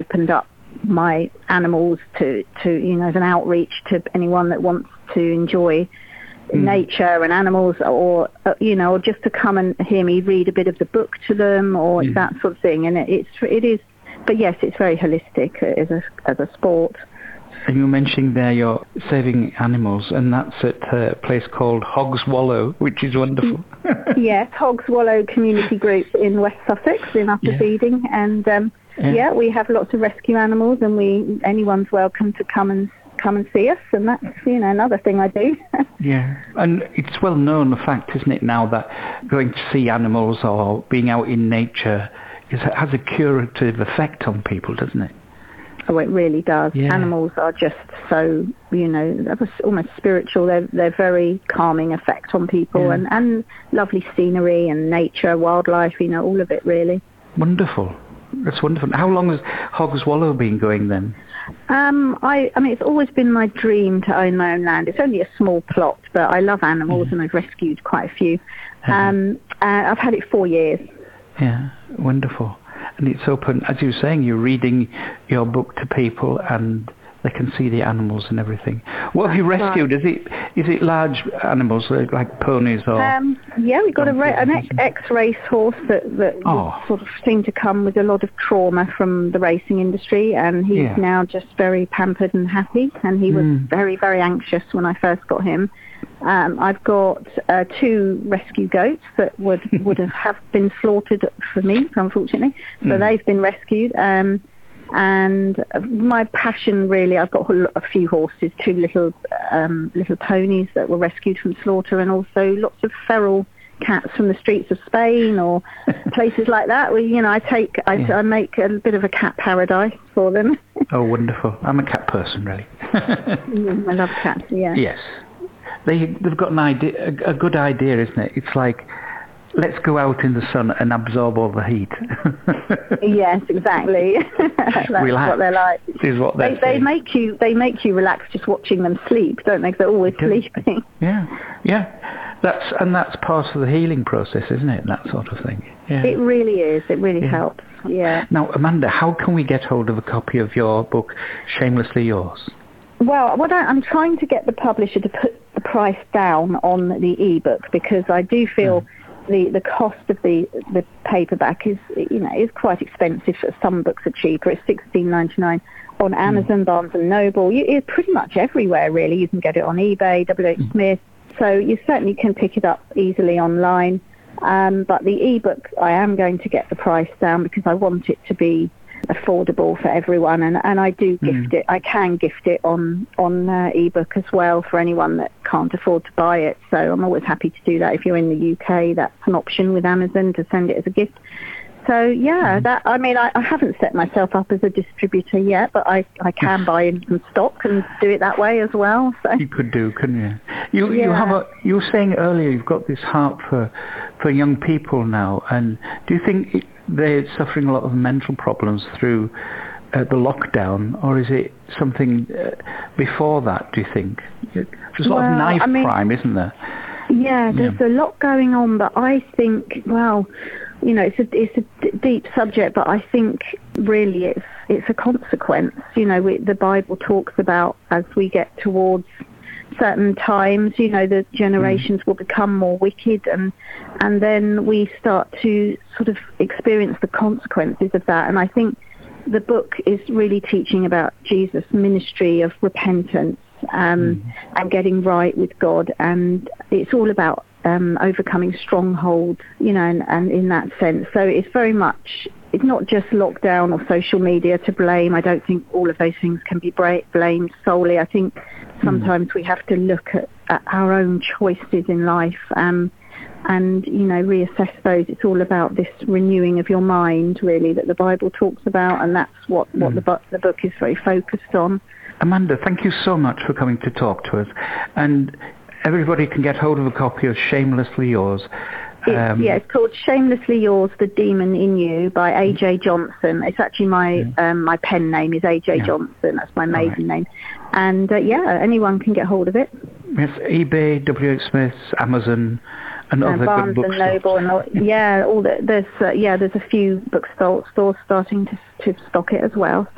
opened up my animals to as an outreach to anyone that wants to enjoy nature and animals, or or just to come and hear me read a bit of the book to them, or that sort of thing. And it is, but yes, it's very holistic as a sport. And you were mentioning there you're saving animals, and that's at a place called Hogs Wallow, which is wonderful. Yes, Hogs Wallow Community Group in West Sussex, in Upper Beeding, and we have lots of rescue animals, and anyone's welcome to come and see us, and that's another thing I do. Yeah, and it's well known the fact, isn't it, now that going to see animals or being out in nature has a curative effect on people, doesn't it? Oh, it really does. Yeah. Animals are just so, almost spiritual. They're very calming effect on people, and lovely scenery and nature, wildlife, all of it really. Wonderful. That's wonderful. How long has Hogs Wallow been going then? I mean, it's always been my dream to own my own land. It's only a small plot, but I love animals and I've rescued quite a few. I've had it 4 years. Yeah, wonderful. And it's open, as you were saying, you're reading your book to people and they can see the animals and everything. What have you rescued? Right. Is it large animals like ponies or? Yeah, we got an ex-race horse that sort of seemed to come with a lot of trauma from the racing industry, and he's now just very pampered and happy. And he was very, very anxious when I first got him. I've got 2 rescue goats that would have been slaughtered for me, unfortunately. So they've been rescued. And my passion really, I've got a few horses, 2 little ponies that were rescued from slaughter, and also lots of feral cats from the streets of Spain or places like that. Where I make a bit of a cat paradise for them. Oh, wonderful! I'm a cat person, really. I love cats. Yeah. Yes, they've got a good idea, isn't it? It's like, let's go out in the sun and absorb all the heat. Yes, exactly. That's relax. What they're like. Is what they make you relax just watching them sleep, don't they? 'Cause they're always sleeping. Yeah. That's part of the healing process, isn't it? That sort of thing. Yeah. It really is. It really helps. Yeah. Now, Amanda, how can we get hold of a copy of your book, Shamelessly Yours? Well, I'm trying to get the publisher to put the price down on the ebook, because I do feel the cost of the paperback is quite expensive. Some books are cheaper. It's $16.99 on Amazon, Barnes and Noble. It's pretty much everywhere really. You can get it on eBay, WH Smith. So you certainly can pick it up easily online. But the ebook, I am going to get the price down because I want it to be affordable for everyone, and I do gift it. I can gift it on ebook as well for anyone that can't afford to buy it. So I'm always happy to do that. If you're in the UK, that's an option with Amazon to send it as a gift. So I haven't set myself up as a distributor yet, but I can buy in some stock and do it that way as well. So you could do, couldn't you? You were saying earlier you've got this heart for young people now, and do you think they're suffering a lot of mental problems through the lockdown, or is it something before that, do you think? There's a lot of knife crime, isn't there? Yeah, there's a lot going on, but I think, it's a deep subject, but I think really it's a consequence. The Bible talks about, as we get towards certain times, the generations will become more wicked, and then we start to sort of experience the consequences of that. And I think the book is really teaching about Jesus' ministry of repentance and getting right with God, and it's all about overcoming strongholds, and in that sense. So it's very much, it's not just lockdown or social media to blame. I don't think all of those things can be blamed solely. I think sometimes we have to look at our own choices in life and reassess those. It's all about this renewing of your mind, really, that the Bible talks about, and that's what the book is very focused on. Amanda, thank you so much for coming to talk to us. And everybody can get hold of a copy of Shamelessly Yours. It's called Shamelessly Yours, The Demon in You by A.J. Johnson. It's actually my pen name is A.J. Johnson. That's my maiden name. And anyone can get hold of it. Yes, eBay, WH Smith, Amazon, and other Barnes good and Noble, and there's a few bookstores starting to stock it as well.